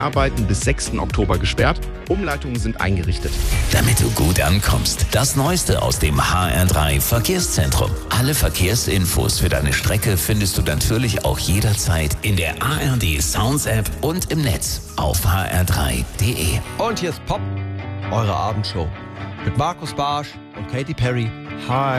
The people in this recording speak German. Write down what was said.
Arbeiten bis 6. Oktober gesperrt. Umleitungen sind eingerichtet. Damit du gut ankommst, das Neueste aus dem HR3 Verkehrszentrum. Alle Verkehrsinfos für deine Strecke findest du natürlich auch jederzeit in der ARD Sounds App und im Netz auf hr3.de. Und hier ist Pop, eure Abendshow mit Markus Barsch und Katy Perry. Hi.